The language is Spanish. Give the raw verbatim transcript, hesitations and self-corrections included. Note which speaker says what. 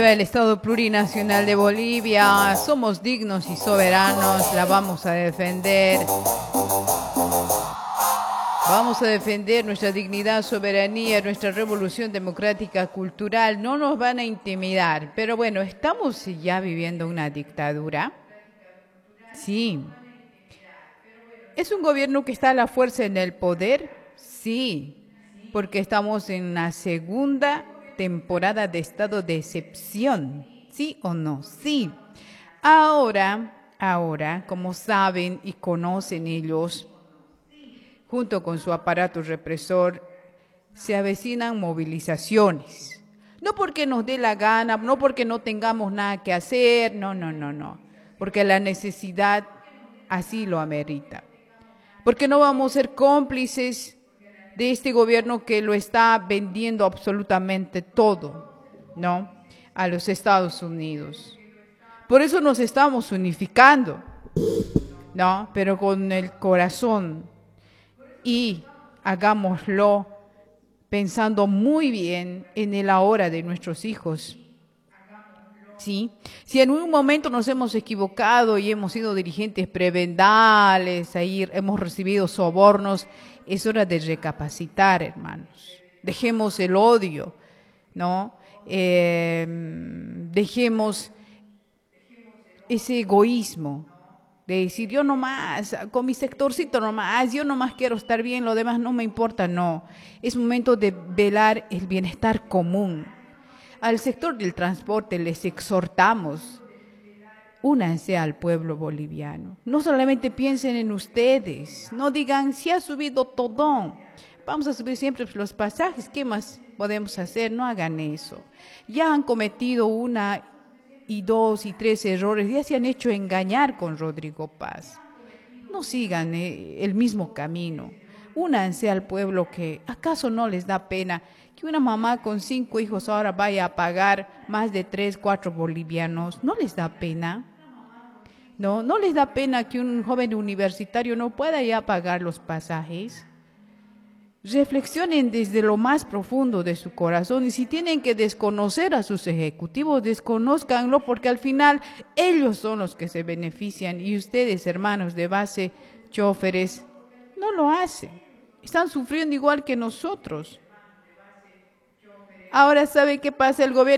Speaker 1: viva el Estado plurinacional de Bolivia, somos dignos y soberanos, la vamos a defender. Vamos a defender nuestra dignidad, soberanía, nuestra revolución democrática, cultural. No nos van a intimidar. Pero bueno, ¿estamos ya viviendo una dictadura? Sí. ¿Es un gobierno que está a la fuerza en el poder? Sí, porque estamos en la segunda temporada de estado de excepción. ¿Sí o no? Sí. Ahora, ahora, como saben y conocen ellos, junto con su aparato represor, se avecinan movilizaciones. No porque nos dé la gana, no porque no tengamos nada que hacer, no, no, no, no. Porque la necesidad así lo amerita. Porque no vamos a ser cómplices de este gobierno que lo está vendiendo absolutamente todo, ¿no? A los Estados Unidos. Por eso nos estamos unificando, ¿no? Pero con el corazón. Y hagámoslo pensando muy bien en el ahora de nuestros hijos. ¿Sí? Si en un momento nos hemos equivocado y hemos sido dirigentes prebendales, ahí hemos recibido sobornos, es hora de recapacitar, hermanos. Dejemos el odio, ¿no? Eh, dejemos ese egoísmo de decir yo nomás, con mi sectorcito nomás, yo nomás quiero estar bien, lo demás no me importa, no. Es momento de velar el bienestar común. Al sector del transporte les exhortamos, únanse al pueblo boliviano. No solamente piensen en ustedes, no digan si ha subido todo, vamos a subir siempre los pasajes, ¿qué más podemos hacer? No hagan eso. Ya han cometido una y dos y tres errores, ya se han hecho engañar con Rodrigo Paz. No sigan eh, el mismo camino. Únanse al pueblo que, ¿acaso no les da pena que una mamá con cinco hijos ahora vaya a pagar más de tres, cuatro bolivianos? ¿No les da pena? ¿No? ¿No les da pena que un joven universitario no pueda ya pagar los pasajes? Reflexionen desde lo más profundo de su corazón y si tienen que desconocer a sus ejecutivos, desconózcanlo porque al final ellos son los que se benefician y ustedes, hermanos de base, choferes, no lo hacen. Están sufriendo igual que nosotros. Ahora, ¿sabe qué pasa? El gobierno